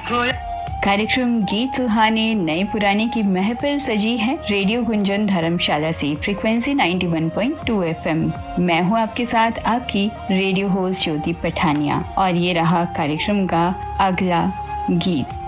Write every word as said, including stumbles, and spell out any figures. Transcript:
कार्यक्रम गीत सुहाने नए पुराने की महफिल सजी है रेडियो गुंजन धर्मशाला से फ्रीक्वेंसी इक्यानवे पॉइंट दो एफएम। मैं हूं आपके साथ आपकी रेडियो होस्ट ज्योति पठानिया और ये रहा कार्यक्रम का अगला गीत।